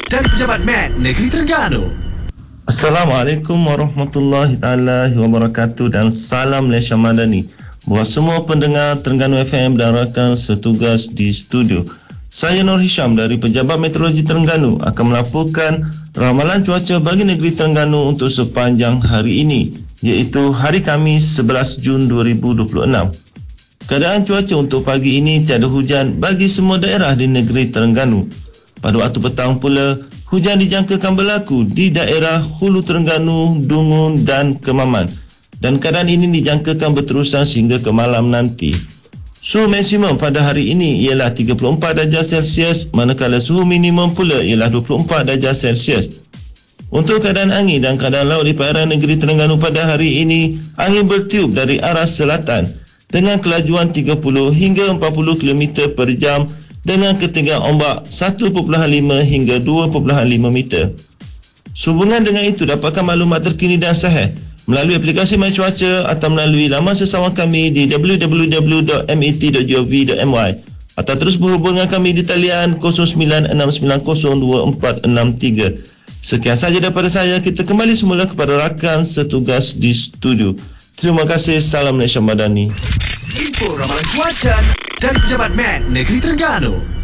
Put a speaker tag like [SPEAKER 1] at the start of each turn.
[SPEAKER 1] dari Pejabat Mat Negeri Terengganu.
[SPEAKER 2] Assalamualaikum warahmatullahi taala wabarakatuh dan salam Malaysia Madani buat semua pendengar Terengganu FM dan rakan setugas di studio. Saya Nur Hisham dari Pejabat Meteorologi Terengganu akan melaporkan ramalan cuaca bagi negeri Terengganu untuk sepanjang hari ini, iaitu hari Khamis 11 Jun 2026. Keadaan cuaca untuk pagi ini tiada hujan bagi semua daerah di negeri Terengganu. Pada waktu petang pula, hujan dijangkakan berlaku di daerah Hulu Terengganu, Dungun dan Kemaman. Dan keadaan ini dijangkakan berterusan sehingga ke malam nanti. Suhu maksimum pada hari ini ialah 34 darjah Celsius, manakala suhu minimum pula ialah 24 darjah Celsius. Untuk keadaan angin dan keadaan laut di perairan negeri Terengganu pada hari ini, angin bertiup dari arah selatan dengan kelajuan 30 hingga 40 km per jam dengan ketinggian ombak 1.5 hingga 2.5 meter. Sehubungan dengan itu, dapatkan maklumat terkini dan sahih melalui aplikasi My Cuaca atau melalui laman sesama kami di www.met.gov.my atau terus berhubung dengan kami di talian 0969024463. Sekian sahaja daripada saya. Kita kembali semula kepada rakan setugas di studio. Terima kasih. Salam Malaysia Madani.
[SPEAKER 1] Info ramalan cuaca dari Pejabat Mat Negeri Terengganu.